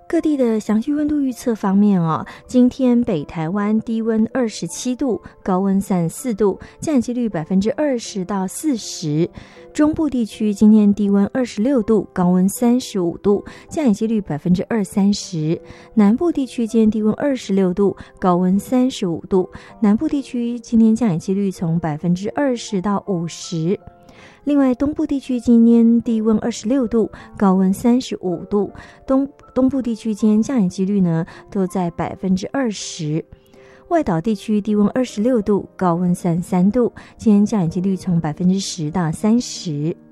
各地的详细温度预测方面今天北台湾低温27度，高温34度，降雨几率20%到40%。中部地区今天低温26度，高温35度，降雨几率20-30%。南部地区今天低温26度，高温35度，南部地区今天降雨几率从20%到50%。另外，东部地区今天低温26度，高温35度，东部地区今天降雨几率呢都在20%。外岛地区低温26度，高温33度，今天降雨几率从10%到30%。